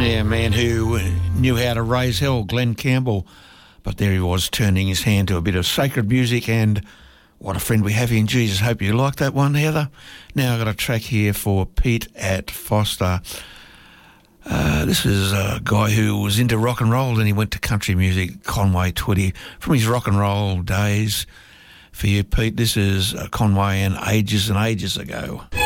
Yeah, a man who knew how to raise hell, Glenn Campbell. But there he was, turning his hand to a bit of sacred music, and what a friend we have in Jesus. Hope you like that one, Heather. Now I've got a track here for Pete at Foster. This is a guy who was into rock and roll, and he went to country music, Conway Twitty, from his rock and roll days. For you, Pete, this is Conway and Ages Ago.